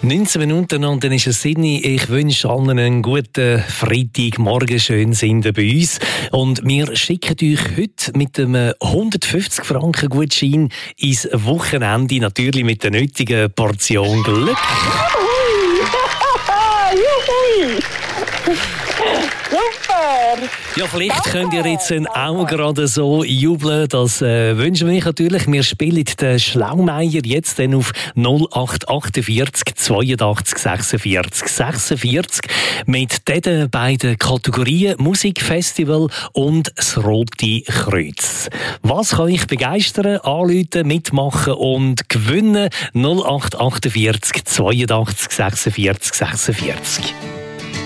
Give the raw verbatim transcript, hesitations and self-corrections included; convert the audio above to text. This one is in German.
neunzehn Minuten und dann ist es Sydney. Ich wünsche allen einen guten Freitagmorgen. Schön sind ihr bei uns. Und wir schicken euch heute mit einem hundertfünfzig Franken Gutschein ins Wochenende. Natürlich mit der nötigen Portion Glück. Super! Ja, vielleicht könnt ihr jetzt auch gerade so jubeln. Das äh, wünschen wir euch natürlich. Wir spielen den Schlaumeier jetzt dann auf null acht achtundvierzig zweiundachtzig sechsundvierzig sechsundvierzig mit diesen beiden Kategorien Musikfestival und das Rote Kreuz. Was kann ich begeistern, anrufen, mitmachen und gewinnen? null acht achtundvierzig zweiundachtzig sechsundvierzig sechsundvierzig.